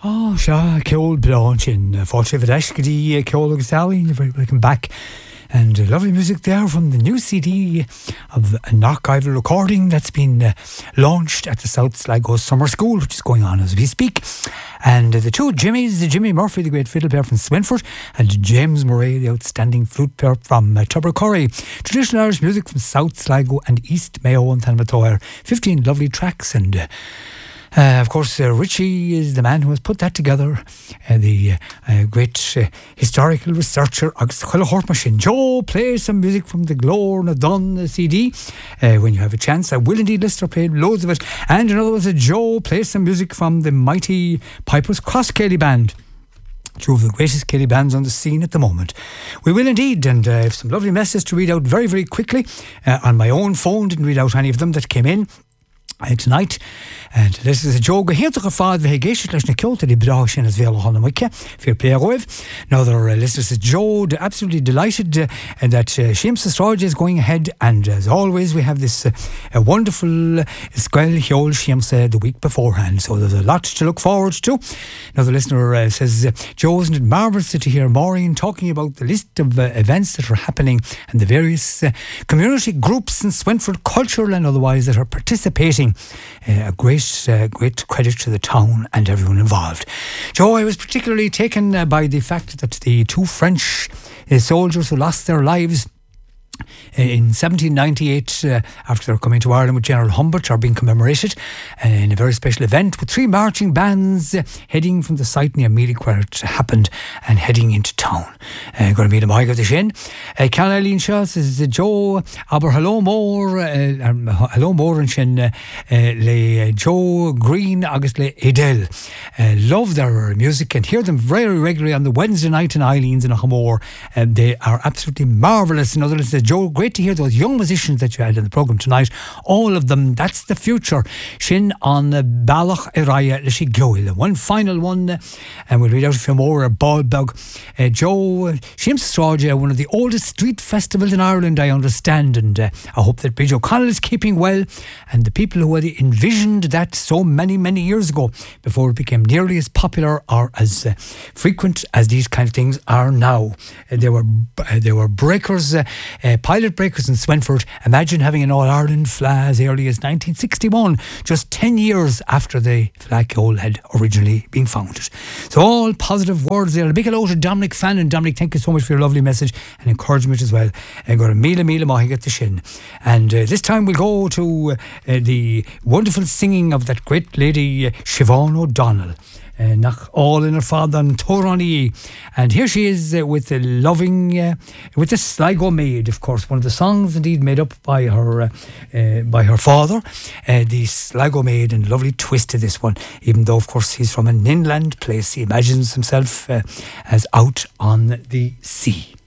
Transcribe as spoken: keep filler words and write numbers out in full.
Oh, sure, Ceol Blanche in Fáilte Bhreiscidí, Ceol agus Sally, you're very welcome back. And uh, lovely music there from the new C D of a archival recording that's been uh, launched at the South Sligo Summer School, which is going on as we speak. And uh, the two Jimmys, Jimmy Murphy, the great fiddle player from Swinford, and James Murray, the outstanding flute player from uh, Tubbercurry. Traditional Irish music from South Sligo and East Mayo and Tanmatoir. fifteen lovely tracks, and uh, Uh, of course, uh, Richie is the man who has put that together. Uh, the uh, great uh, historical researcher, Agus Chuile Joe plays some music from the Glór na Dun C D. Uh, when you have a chance, I will indeed list or play loads of it. And another was a Joe plays some music from the mighty Pipers Cross Kelly Band. Two of the greatest Kelly bands on the scene at the moment. We will indeed, and uh, I have some lovely messages to read out very, very quickly. Uh, on my own phone, didn't read out any of them that came in Uh, tonight. And this is a joke. Here to the father, he gave it like Kyoto, the Brash and as well on the Wicca. Fair play, Roiv. Another uh, listener is Joe, absolutely delighted uh, that uh, Seamus Astrology is going ahead. And as always, we have this uh, a wonderful uh, Squel Hiol Seamus uh, the week beforehand. So there's a lot to look forward to. Another listener uh, says, uh, Joe, isn't it marvellous to hear Maureen talking about the list of uh, events that are happening and the various uh, community groups in Swinford, cultural and otherwise, that are participating. Uh, a great, uh, great credit to the town and everyone involved. Joe, I was particularly taken uh, by the fact that the two French uh, soldiers who lost their lives in seventeen ninety-eight, uh, after their coming to Ireland with General Humbert, are being commemorated uh, in a very special event with three marching bands uh, heading from the site near Mealy where it happened and heading into town. Uh, going to meet a Michael the Shin. Can Eileen Shaw says, Joe, aber hello more, uh, hello more and Shin, uh, le Joe Green, August le Edel. Uh, love their music and hear them very regularly on the Wednesday night in Eileen's in Achamore. And they are absolutely marvellous. In other words, Joe, great to hear those young musicians that you had in the programme tonight. All of them, that's the future. Shin on Balach Iraya Lishi Goil. One final one, uh, and we'll read out a few more. Ballbug. Uh, Joe, Seamus Astrology, one of the oldest street festivals in Ireland, I understand, and uh, I hope that Bridge O'Connell is keeping well, and the people who had envisioned that so many, many years ago, before it became nearly as popular or as uh, frequent as these kind of things are now. Uh, there were uh, there were breakers, uh, uh, pilot breakers in Swinford. Imagine having an All-Ireland flag as early as nineteen sixty-one, just ten years after the flagpole had originally been founded. So all positive words there. A big hello to Dominic Fannin. Dominic, thank you so much for your lovely message and encouragement as well. And go to Mila Mila Mahi get the Shin. And uh, this time we'll go to uh, the wonderful singing of that great lady uh, Siobhan O'Donnell. Uh, nach all in her father and Torani, and here she is uh, with the loving uh, with the Sligo Maid, of course, one of the songs indeed made up by her uh, uh, by her father, uh, the Sligo Maid, and lovely twist to this one, even though of course he's from an inland place. He imagines himself uh, as out on the sea.